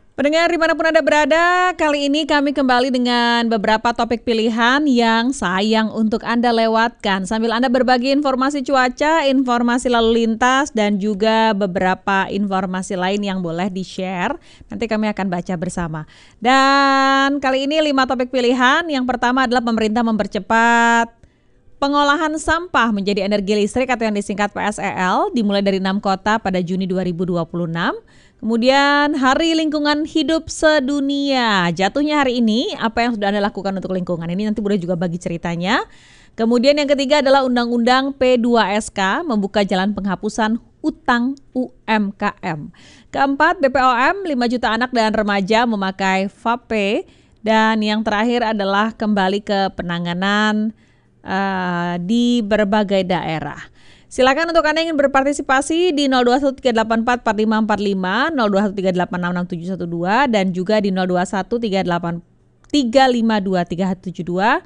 Pendengar dimanapun Anda berada, kali ini kami kembali dengan beberapa topik pilihan yang sayang untuk Anda lewatkan. Sambil Anda berbagi informasi cuaca, informasi lalu lintas, dan juga beberapa informasi lain yang boleh di-share. Nanti kami akan baca bersama. Dan kali ini 5 topik pilihan. Yang pertama adalah pemerintah mempercepat pengolahan sampah menjadi energi listrik atau yang disingkat PSEL dimulai dari 6 kota pada Juni 2026. Kemudian Hari Lingkungan Hidup Sedunia jatuhnya hari ini. Apa yang sudah Anda lakukan untuk lingkungan? Ini nanti boleh juga bagi ceritanya. Kemudian yang ketiga adalah Undang-Undang P2SK membuka jalan penghapusan utang UMKM. Keempat, BPOM 5 juta anak dan remaja memakai VAPE. Dan yang terakhir adalah kembali ke penanganan di berbagai daerah. Silakan untuk Anda yang ingin berpartisipasi di 0213844545, 0213866712 dan juga di 0213523172,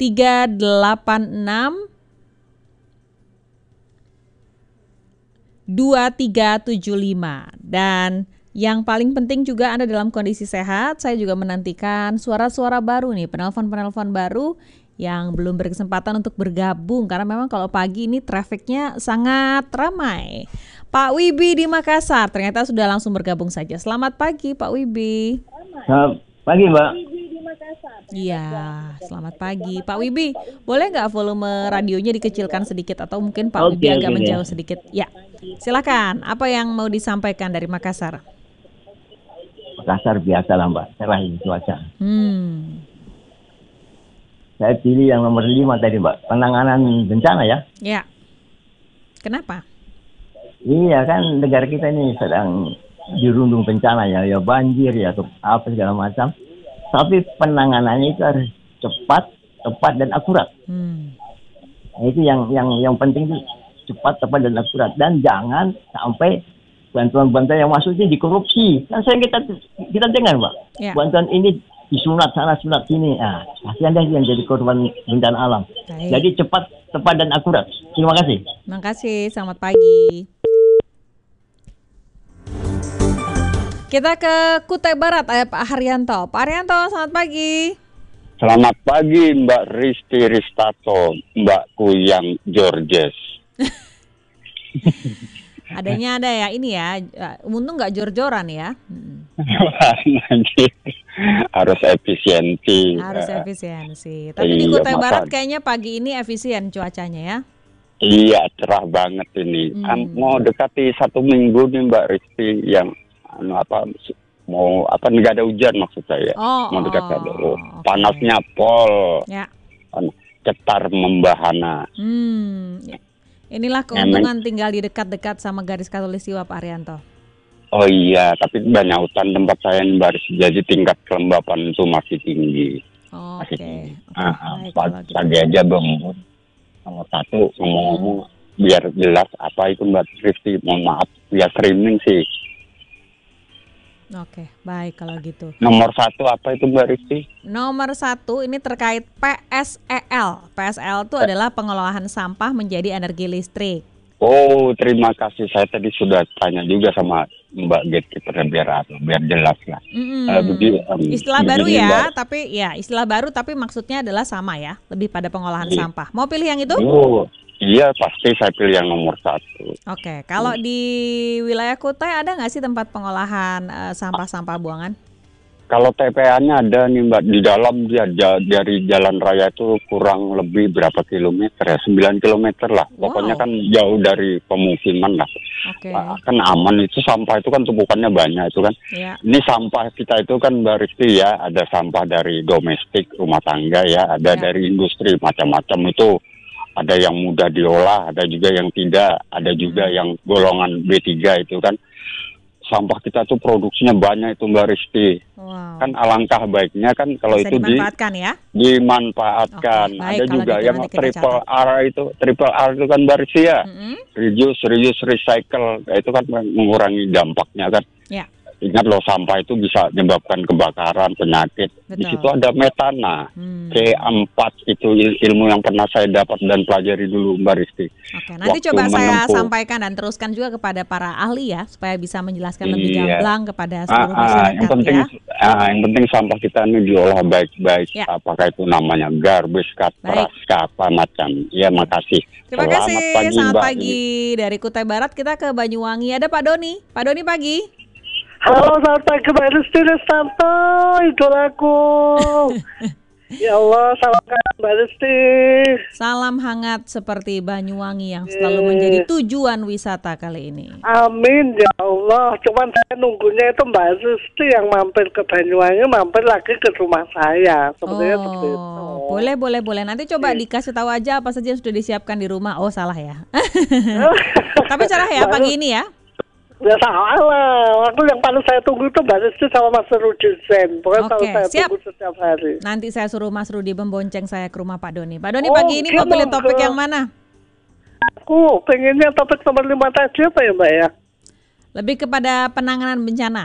3862375. Dan yang paling penting juga Anda dalam kondisi sehat. Saya juga menantikan suara-suara baru nih, penelpon-penelpon baru yang belum berkesempatan untuk bergabung karena memang kalau pagi ini trafiknya sangat ramai. Pak Wibi di Makassar ternyata sudah langsung bergabung saja. Selamat pagi Pak Wibi. Selamat pagi Mbak. Iya, selamat pagi Pak Wibi. Boleh nggak volume radionya dikecilkan sedikit atau mungkin Pak Wibi agak menjauh sedikit? Ya, silakan. Apa yang mau disampaikan dari Makassar? Makassar biasa lah Mbak, cerah cuaca. Saya pilih yang nomor 5 tadi Mbak, penanganan bencana ya. Ya, kenapa? Iya kan negara kita ini sedang dirundung bencana ya banjir ya atau apa segala macam. Tapi penanganannya itu harus cepat, tepat dan akurat. Nah, itu yang penting itu cepat, tepat dan akurat dan jangan sampai bantuan-bantuan yang masuk itu dikorupsi. Kan kita dengar Mbak, ya. Bantuan ini disunat sana, sunat sini. Kasihan deh yang jadi korban bencana alam. Baik. Jadi cepat, tepat dan akurat. Terima kasih. Terima kasih. Selamat pagi. Kita ke Kutai Barat, Pak Haryanto. Pak Haryanto, selamat pagi. Selamat pagi Mbak Risti Ristato, Mbak Kuyang Georges. Adanya ada ya, ini ya, untung nggak jor-joran ya. Harus efisiensi. Harus efisiensi. Tapi di Kutai Barat kayaknya pagi ini efisien cuacanya ya. Iya, cerah banget ini. Mau dekati 1 minggu nih Mbak Risti yang nggak ada hujan maksud saya. Mau dekati dulu. Okay. Panasnya pol. Ya. Cetar membahana. Ya. Inilah keuntungan tinggal di dekat-dekat sama garis khatulistiwa Pak Haryanto. Oh iya, tapi banyak hutan tempat saya yang baris, jadi tingkat kelembapan itu masih tinggi. Oke. Tadi aja Bang, nomor 1 ngomong-ngomong biar jelas apa itu Mbak Risti, mohon maaf via streaming sih. Oke, baik kalau gitu. Nomor 1 apa itu Mbak Risti? Nomor 1 ini terkait PSEL. PSEL itu adalah pengelolaan sampah menjadi energi listrik. Oh, terima kasih. Saya tadi sudah tanya juga sama Mbak Gatekeeper biar jelas lah. Istilah baru ya, tapi ya istilah baru tapi maksudnya adalah sama ya, lebih pada pengolahan sampah. Mau pilih yang itu? Oh, iya pasti saya pilih yang nomor 1. Oke, kalau di wilayah Kutai ada nggak sih tempat pengolahan sampah-sampah buangan? Kalau TPA-nya ada nih Mbak, di dalam dia dari jalan raya itu kurang lebih berapa kilometer ya, 9 kilometer lah. Wow. Pokoknya kan jauh dari pemukiman lah. Okay. Kan aman itu, sampah itu kan tumpukannya banyak itu kan. Yeah. Ini sampah kita itu kan Mbak Risti ya, ada sampah dari domestik, rumah tangga ya, ada dari industri macam-macam itu. Ada yang mudah diolah, ada juga yang tidak, ada juga yang golongan B3 itu kan. Sampah kita tuh produksinya banyak itu Mbak Risti. Wow. Kan alangkah baiknya kan kalau bisa itu dimanfaatkan ya? Dimanfaatkan. Okay, ada juga gitu, yang triple R itu kan Mbak Risti ya. Reduce, recycle. Itu kan mengurangi dampaknya kan. Yeah. Ingat loh, sampah itu bisa menyebabkan kebakaran, penyakit. Betul. Di situ ada metana. C4 itu ilmu yang pernah saya dapat dan pelajari dulu, Mbak Risti. Oke, nanti Waktu coba saya menempuh. sampaikan dan teruskan juga kepada para ahli ya, supaya bisa menjelaskan lebih gamblang kepada seluruh yang masyarakat penting, ya. yang penting sampah kita ini diolah baik-baik. Ya. Apakah itu namanya garbage, Baik. apa macam. Ya, makasih. Terima Selamat kasih, pagi, selamat Mbak. pagi. Dari Kutai Barat kita ke Banyuwangi, ada Pak Doni. Pak Doni pagi. Halo, selamat pagi Mbak Risti Restanto, idolaku. Ya Allah, salam hangat Mbak Risti. Salam hangat seperti Banyuwangi yang selalu menjadi tujuan wisata kali ini. Amin, ya Allah. Cuman saya nunggunya itu Mbak Risti yang mampir ke Banyuwangi, mampir lagi ke rumah saya. Sebenarnya seperti itu. Boleh. Nanti coba dikasih tahu aja apa saja yang sudah disiapkan di rumah. Oh, salah ya. Tapi cerah ya pagi ini ya. Ya salah, waktu yang paling saya tunggu itu Mbak Risti sama Mas Rudi Zen. Pokoknya Oke, saya siap. tunggu setiap hari. Nanti saya suruh Mas Rudi membonceng saya ke rumah Pak Doni. Pak Doni pagi ini mau pilih topik yang mana? Aku pengennya topik nomor 5 tadi apa ya Mbak ya? Lebih kepada penanganan bencana.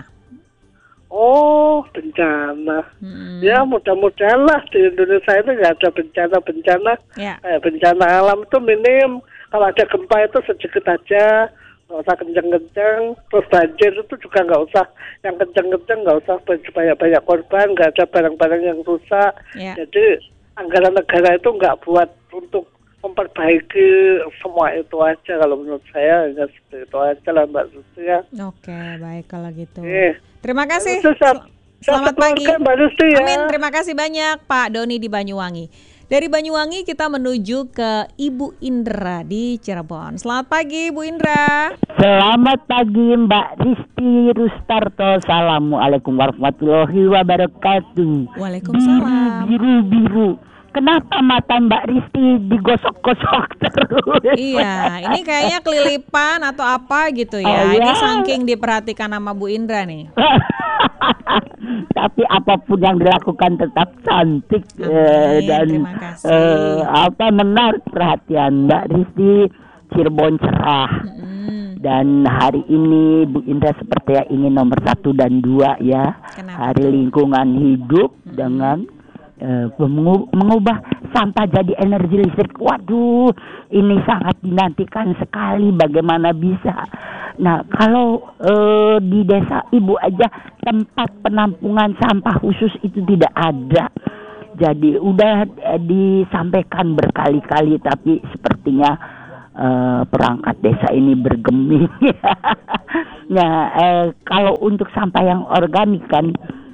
Oh, bencana. Ya mudah-mudahan lah di Indonesia itu nggak ada bencana-bencana. Ya. Bencana alam itu minim. Kalau ada gempa itu sedikit aja. Nggak usah kenceng-kenceng. Terus banjir itu juga nggak usah yang kenceng-kenceng, nggak usah banyak-banyak korban, nggak ada barang-barang yang rusak. Ya. Jadi anggaran negara itu nggak buat untuk memperbaiki semua itu aja. Kalau menurut saya hanya seperti itu aja lah Mbak Susi ya. Oke, baik kalau gitu. Oke. Terima kasih. Selamat pagi. Mbak Susi ya. Amin, terima kasih banyak Pak Doni di Banyuwangi. Dari Banyuwangi kita menuju ke Ibu Indra di Cirebon. Selamat pagi Bu Indra. Selamat pagi Mbak Risti Rustarto. Assalamualaikum warahmatullahi wabarakatuh. Waalaikumsalam. Biru. Kenapa mata Mbak Risti digosok-gosok terus? Iya, ini kayaknya kelilipan atau apa gitu ya. Oh, Ini ya. saking diperhatikan sama Bu Indra nih. Tapi apapun yang dilakukan tetap cantik. Amin, Dan terima kasih. menarik perhatian Mbak Risti. Cirebon cerah. Dan hari ini Bu Indra sepertinya ingin nomor 1 dan 2 ya. Kenapa Hari tuh? lingkungan hidup dengan mengubah sampah jadi energi listrik. Waduh, ini sangat dinantikan sekali. Bagaimana bisa? Nah, kalau di desa Ibu aja tempat penampungan sampah khusus itu tidak ada. Jadi udah disampaikan berkali-kali, tapi sepertinya perangkat desa ini bergeming. Nah, kalau untuk sampah yang organik kan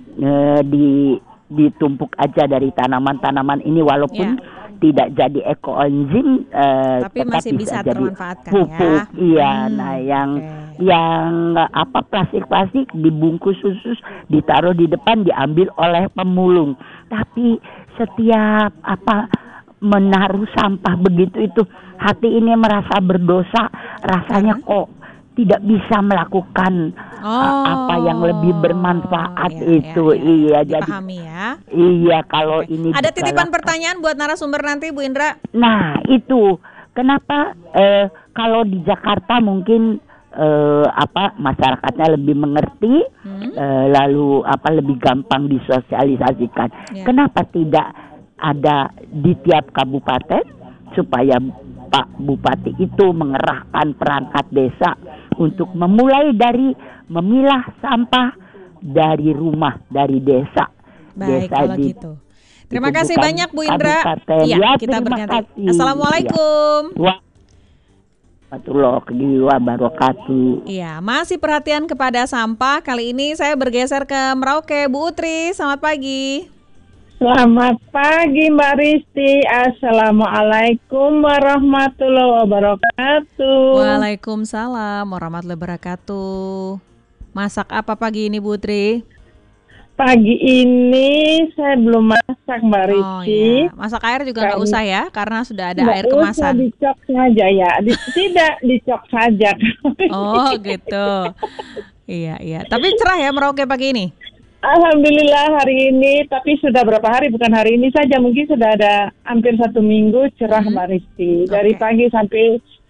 ditumpuk aja dari tanaman-tanaman ini, walaupun tidak jadi ekoenzim, tapi masih bisa jadi termanfaatkan pupuk. ya. Iya, nah yang plastik dibungkus khusus, ditaruh di depan, diambil oleh pemulung. Tapi setiap menaruh sampah begitu itu hati ini merasa berdosa, rasanya kok tidak bisa melakukan apa yang lebih bermanfaat itu. Iya, dipahami ya. Iya, kalau ini ada titipan pertanyaan buat narasumber nanti Bu Indra. Nah, itu kenapa kalau di Jakarta mungkin masyarakatnya lebih mengerti, lalu lebih gampang disosialisasikan. Kenapa tidak ada di tiap kabupaten supaya Pak Bupati itu mengerahkan perangkat desa untuk memulai dari memilah sampah dari rumah, dari desa. Baik, desa kalau gitu. Terima kasih banyak Bu Indra. Ya, kita berganti. kasih. Assalamualaikum. Warahmatullahi wabarakatuh. Iya, masih perhatian kepada sampah. Kali ini saya bergeser ke Merauke. Bu Utri, selamat pagi. Selamat pagi Mbak Risti. Assalamualaikum warahmatullahi wabarakatuh. Waalaikumsalam warahmatullahi wabarakatuh. Masak apa pagi ini Bu Tri? Pagi ini saya belum masak Mbak Risti. Iya. Masak air juga nggak usah ya, karena sudah ada air kemasan. Usah, dicok saja ya. Tidak dicok saja. Oh gitu. Iya. Tapi cerah ya Merauke pagi ini? Alhamdulillah hari ini, tapi sudah berapa hari, bukan hari ini saja, mungkin sudah ada hampir 1 minggu cerah Mbak Risti. Dari pagi sampai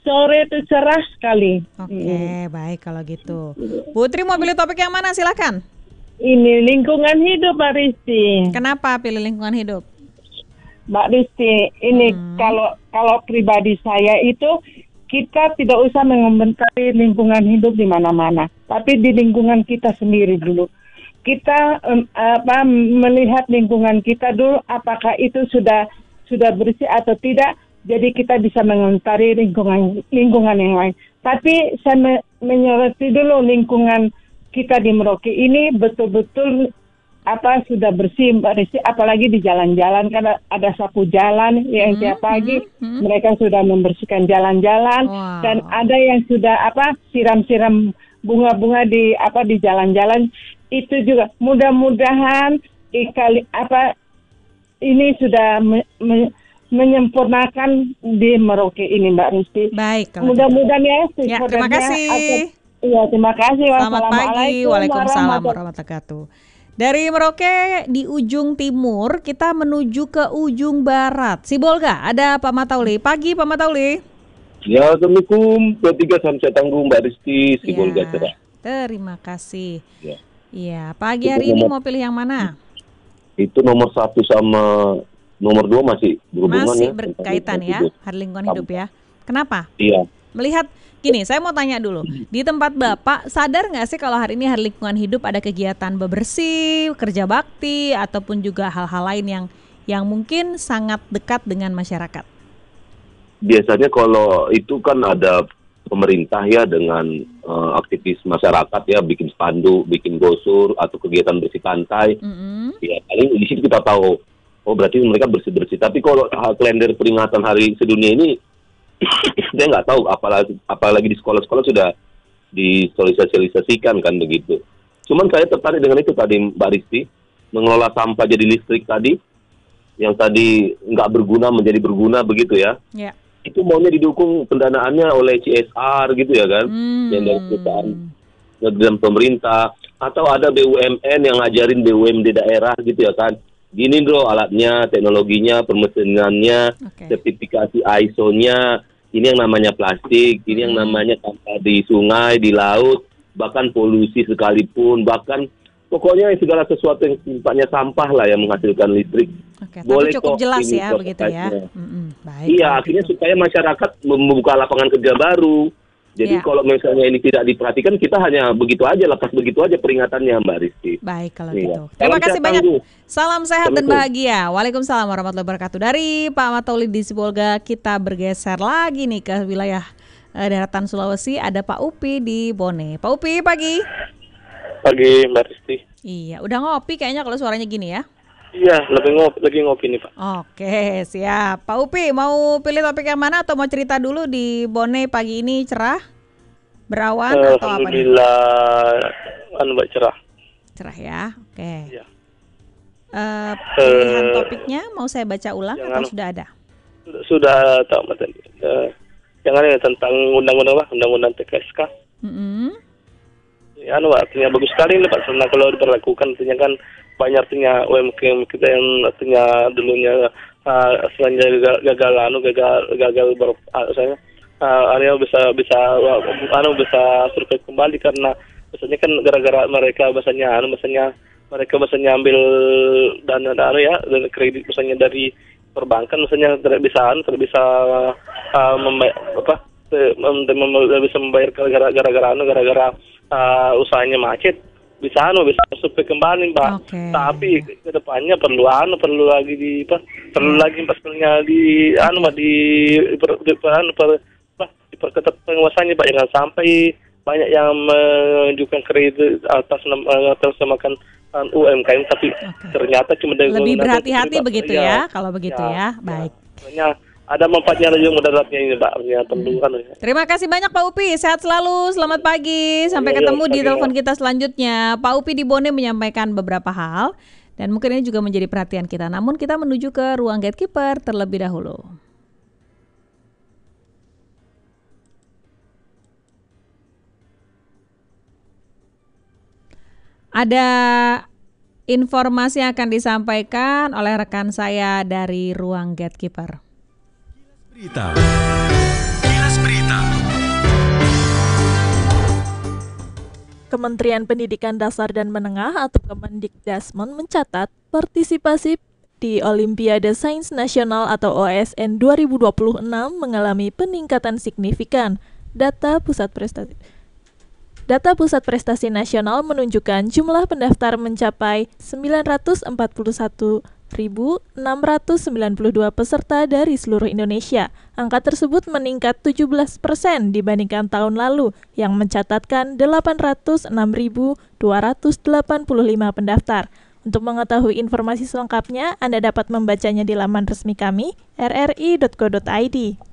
sore itu cerah sekali. Oke, baik kalau gitu. Putri mau pilih topik yang mana? Silakan. Ini lingkungan hidup, Mbak Risti. Kenapa pilih lingkungan hidup? Mbak Risti, ini kalau pribadi saya itu kita tidak usah mengomentari lingkungan hidup di mana-mana, tapi di lingkungan kita sendiri dulu. Kita melihat lingkungan kita dulu, apakah itu sudah bersih atau tidak. Jadi kita bisa mengomentari lingkungan yang lain. Tapi saya menyoroti dulu lingkungan kita di Merauke ini betul-betul sudah bersih, Mbak Rizky, apalagi di jalan-jalan, karena ada sapu jalan yang tiap pagi mereka sudah membersihkan jalan-jalan. Dan ada yang sudah siram-siram bunga-bunga di jalan-jalan. Itu juga mudah-mudahan ini sudah menyempurnakan di Merauke ini, Mbak Rizky. Baik, mudah-mudahan ya. Terima kasih. Terima kasih. Selamat pagi. Waalaikumsalam warahmatullahi wabarakatuh. Dari Merauke di ujung timur kita menuju ke ujung barat. Sibolga, ada Pak Matauli. Pagi Pak Matauli. Ya, Assalamualaikum. P3 Samsia Tanggung, Mbak Rizky, Sibolga cerah. Terima kasih. Iya, pagi hari ini mau pilih yang mana? Itu nomor 1 sama nomor 2 masih berhubungan masih berkaitan ya, hari lingkungan hidup ya. Kenapa? Iya. Melihat gini, saya mau tanya dulu, di tempat Bapak sadar nggak sih kalau hari ini hari lingkungan hidup ada kegiatan bebersih, kerja bakti, ataupun juga hal-hal lain yang mungkin sangat dekat dengan masyarakat? Biasanya kalau itu kan ada pemerintah ya dengan aktivis masyarakat ya, bikin spanduk, bikin brosur atau kegiatan bersih pantai. Ya paling di situ kita tahu, oh berarti mereka bersih-bersih. Tapi kalau kalender peringatan Hari Sedunia ini saya nggak tahu, apalagi di sekolah-sekolah sudah disosialisasikan kan begitu. Cuman saya tertarik dengan itu tadi Mbak Rizky, mengelola sampah jadi listrik tadi, yang tadi nggak berguna menjadi berguna begitu ya. Itu maunya didukung pendanaannya oleh CSR gitu ya kan, yang dari perusahaan dan pemerintah, atau ada BUMN yang ngajarin BUMD daerah gitu ya kan. Gini bro alatnya, teknologinya, permesinannya, sertifikasi ISO-nya, ini yang namanya plastik, ini yang namanya sampah di sungai, di laut, bahkan polusi sekalipun, bahkan pokoknya segala sesuatu yang sifatnya sampah lah yang menghasilkan listrik. Boleh tapi cukup jelas ya begitu ya. Baik, iya, akhirnya gitu. Supaya masyarakat membuka lapangan kerja baru. Jadi kalau misalnya ini tidak diperhatikan, kita hanya begitu aja, lepas begitu aja peringatannya Mbak Rizky. Baik kalau gitu. Terima kasih banyak. Salam sehat dan bahagia. Waalaikumsalam warahmatullahi wabarakatuh. Dari Pak Matauli di Sibolga, kita bergeser lagi nih ke wilayah daratan Sulawesi. Ada Pak Upi di Bone. Pak Upi, pagi. Pagi Mbak Rizky. Iya, udah ngopi kayaknya kalau suaranya gini ya. Iya, lagi ngopi nih Pak. Oke, siap. Pak Upi, mau pilih topik yang mana atau mau cerita dulu di Bone pagi ini cerah? Berawan atau apa nih? Alhamdulillah, Mbak cerah. Cerah ya, oke. Iya. Pilihan topiknya mau saya baca ulang atau sudah ada? Sudah tahu Mbak tadi. Yang ada tentang undang-undang TKSK. Ya, artinya bagus sekali nih Pak, karena kalau diperlakukan artinya kan banyak artinya UMKM kita yang artinya dulunya selanjutnya gagal saya area bisa survei kembali karena biasanya kan gara-gara mereka biasanya ambil dana ya dan kredit misalnya dari perbankan misalnya tidak bisa membayar gara-gara usahanya macet. Bisa survei kembali Mbak. Tapi kedepannya perlu lagi diperketat penguasanya Pak, jangan sampai banyak yang menunjukkan kredit atas namakan UMKM tapi ternyata cuma lebih berhati-hati begitu ya kalau begitu ya. Baik. Ada manfaatnya juga mudaratnya ini Pak. Terima kasih banyak Pak Upi, sehat selalu, selamat pagi. Sampai ketemu di telepon kita selanjutnya. Pak Upi di Bone menyampaikan beberapa hal dan mungkin ini juga menjadi perhatian kita. Namun kita menuju ke ruang gatekeeper terlebih dahulu. Ada informasi yang akan disampaikan oleh rekan saya dari ruang gatekeeper. Kilas Berita. Kementerian Pendidikan Dasar dan Menengah atau Kemendikdasmen mencatat partisipasi di Olimpiade Sains Nasional atau OSN 2026 mengalami peningkatan signifikan. Data Pusat Prestasi Nasional menunjukkan jumlah pendaftar mencapai 941.692 peserta dari seluruh Indonesia. Angka tersebut meningkat 17% dibandingkan tahun lalu yang mencatatkan 806.285 pendaftar. Untuk mengetahui informasi selengkapnya, Anda dapat membacanya di laman resmi kami, rri.co.id.